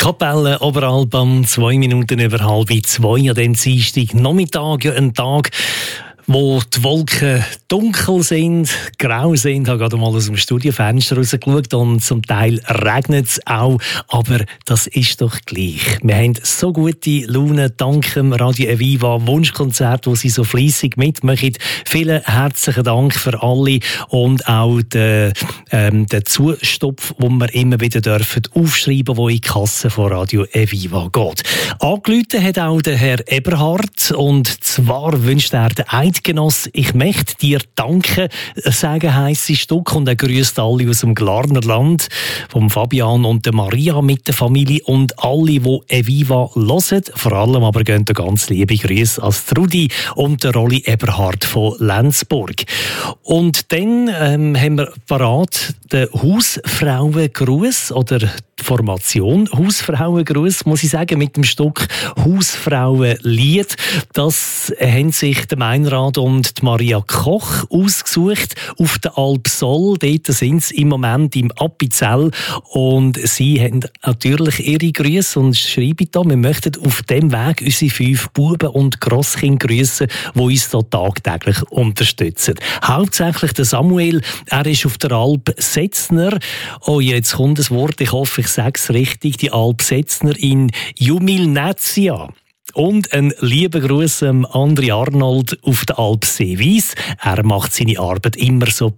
Kapelle Oberalp am 2 Minuten über 1:30 an dem Dienstag Nachmittag, ein Tag, wo die Wolken dunkel sind, grau sind. Ich habe gerade mal aus dem Studiofenster rausgeschaut und zum Teil regnet es auch, aber das ist doch gleich. Wir haben so gute Laune dank dem Radio Eviva Wunschkonzert, wo Sie so fleissig mitmachen. Vielen herzlichen Dank für alle und auch den Zustopf, den wir immer wieder dürfen aufschreiben, der in die Kasse von Radio Eviva geht. Angerufen hat auch der Herr Eberhard und zwar wünscht er den Eidgenoss, ich möchte dir danken, sagen heisse Stück und er grüßt alle aus dem Glarnerland, vom Fabian und der Maria mit der Familie und alle, die Eviva hören. Vor allem aber gehen ganz liebe Grüße als Trudi und der Rolli Eberhard von Lenzburg. Und dann haben wir parat den Hausfrauengruß oder die Formation Hausfrauengruß, muss ich sagen, mit dem Stück Hausfrauenlied. Das haben sich der Meinrad und die Maria Koch ausgesucht auf der Alp Soll. Dort sind sie im Moment im Appenzell und sie haben natürlich ihre Grüße und schreiben da, wir möchten auf dem Weg unsere 5 Buben und Grosskinder grüßen, die uns da tagtäglich unterstützen. Hauptsächlich der Samuel, er ist auf der Alp Setzner. Oh, jetzt kommt das Wort, ich hoffe, ich sage es richtig, die Alp Setzner in Jumilnätia. Und ein lieber Gruß an André Arnold auf der Alp Seewis. Er macht seine Arbeit immer so